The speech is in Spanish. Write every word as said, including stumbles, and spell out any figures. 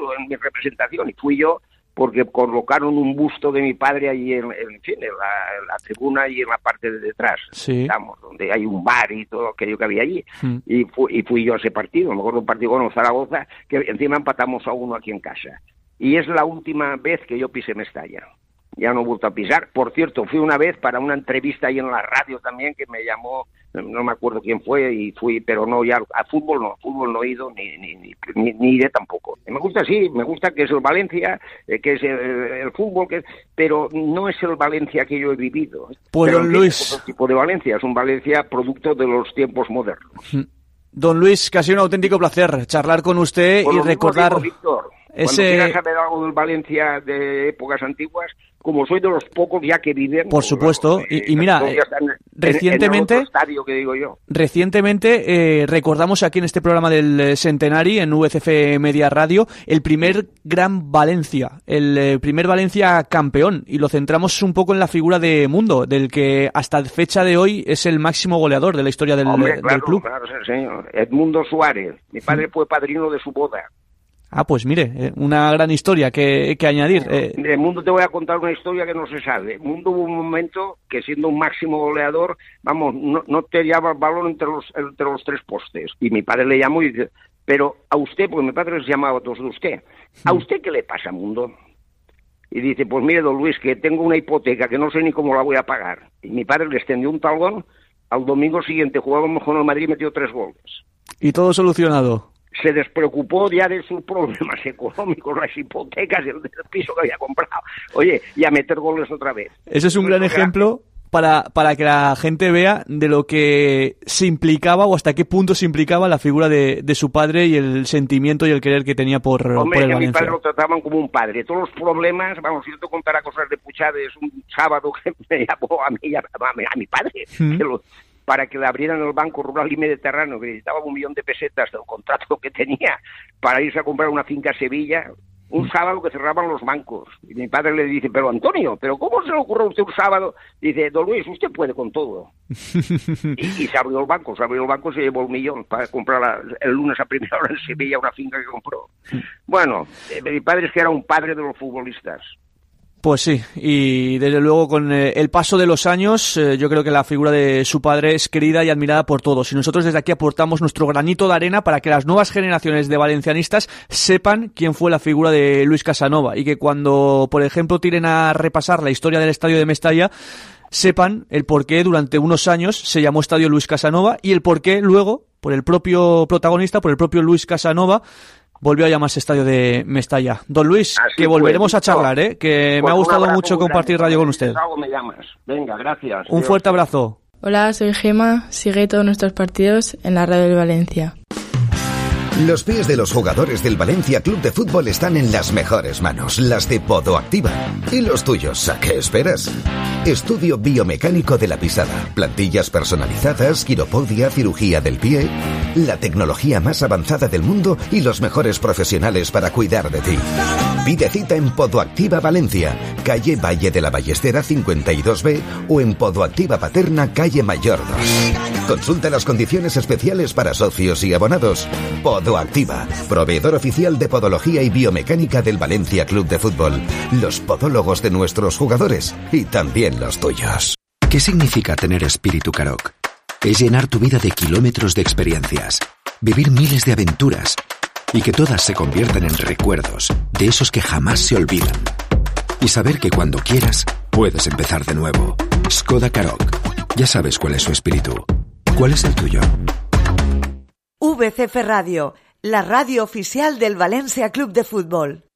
todo en mi representación, y fui yo porque colocaron un busto de mi padre allí en, en fin, en la, en la tribuna y en la parte de detrás, sí. Estamos, donde hay un bar y todo aquello que había allí, mm. y, fui, y fui yo a ese partido, me acuerdo un partido con Zaragoza, que encima empatamos a uno aquí en casa, y es la última vez que yo pisé Mestalla. Ya no he vuelto a pisar. Por cierto, fui una vez para una entrevista ahí en la radio también, que me llamó, no me acuerdo quién fue, y fui, pero no, ya a fútbol no, a fútbol no he ido, ni ni, ni, ni, ni iré tampoco. Me gusta, sí, me gusta que es el Valencia, eh, que es el, el fútbol, que es, pero no es el Valencia que yo he vivido. Pues don Luis... Es otro tipo de Valencia, es un Valencia producto de los tiempos modernos. Don Luis, casi un auténtico placer charlar con usted por y recordar... Digo, Víctor, ese... Cuando quieras saber algo del Valencia de épocas antiguas, como soy de los pocos ya que viven... Por supuesto, bueno, y, y mira, eh, recientemente, en el estadio que digo yo. recientemente eh, recordamos aquí en este programa del Centenari, en U C F Media Radio, el primer gran Valencia, el eh, primer Valencia campeón, y lo centramos un poco en la figura de Mundo, del que hasta fecha de hoy es el máximo goleador de la historia del, Hombre, del claro, club. Claro, señor. Edmundo Suárez, mi padre fue padrino de su boda. Ah, pues mire, eh, una gran historia que, que añadir. Eh. De Mundo te voy a contar una historia que no se sabe. Mundo hubo un momento que siendo un máximo goleador, vamos, no, no te llevaba el balón entre los, entre los tres postes. Y mi padre le llamó y dice, pero a usted, porque mi padre les llamaba a todos de usted, ¿a usted qué le pasa, Mundo? Y dice, pues mire, don Luis, que tengo una hipoteca que no sé ni cómo la voy a pagar. Y mi padre le extendió un talón, al domingo siguiente jugábamos con el Madrid y metió tres goles. Y todo solucionado. Se despreocupó ya de sus problemas económicos, las hipotecas, el del piso que había comprado. Oye, y a meter goles otra vez. Ese es un gran ejemplo para, para que la gente vea de lo que se implicaba o hasta qué punto se implicaba la figura de, de su padre y el sentimiento y el querer que tenía por, Hombre, por el que Valencia. A mi padre lo trataban como un padre. Todos los problemas, vamos, si yo te contara cosas de Puchades un sábado que me llamó a mí y a, a, a mi padre, ¿Mm? que lo... para que le abrieran el Banco Rural y Mediterráneo, que necesitaba un millón de pesetas del contrato que tenía para irse a comprar una finca a Sevilla, un sábado que cerraban los bancos. Y mi padre le dice, pero Antonio, ¿pero cómo se le ocurre a usted un sábado? Dice, don Luis, usted puede con todo. y, y se abrió el banco, se abrió el banco y se llevó el millón para comprar la, el lunes a primera hora en Sevilla una finca que compró. Bueno, eh, mi padre es que era un padre de los futbolistas. Pues sí, y desde luego con eh, el paso de los años, eh, yo creo que la figura de su padre es querida y admirada por todos. Y nosotros desde aquí aportamos nuestro granito de arena para que las nuevas generaciones de valencianistas sepan quién fue la figura de Luis Casanova. Y que cuando, por ejemplo, tiren a repasar la historia del estadio de Mestalla, sepan el por qué durante unos años se llamó Estadio Luis Casanova y el por qué luego, por el propio protagonista, por el propio Luis Casanova, volvió a llamarse Estadio de Mestalla. Don Luis, Así que volveremos fue, a charlar, ¿eh? Que pues me ha gustado mucho compartir radio con usted. Me llamas. Venga, gracias. Un Dios. Fuerte abrazo. Hola, soy Gema. Sigue todos nuestros partidos en la radio del Valencia. Los pies de los jugadores del Valencia Club de Fútbol están en las mejores manos, las de Podoactiva. ¿Y los tuyos? ¿A qué esperas? Estudio biomecánico de la pisada, plantillas personalizadas, quiropodia, cirugía del pie, la tecnología más avanzada del mundo y los mejores profesionales para cuidar de ti. Pide cita en Podoactiva Valencia, calle Valle de la Ballestera cincuenta y dos B o en Podoactiva Paterna, calle Mayor dos. Consulta las condiciones especiales para socios y abonados. Podoactiva, proveedor oficial de podología y biomecánica del Valencia Club de Fútbol. Los podólogos de nuestros jugadores y también los tuyos. ¿Qué significa tener espíritu Karoq? Es llenar tu vida de kilómetros de experiencias, vivir miles de aventuras y que todas se conviertan en recuerdos de esos que jamás se olvidan. Y saber que cuando quieras, puedes empezar de nuevo. Skoda Karoq. Ya sabes cuál es su espíritu. ¿Cuál es el tuyo? V C F Radio, la radio oficial del Valencia Club de Fútbol.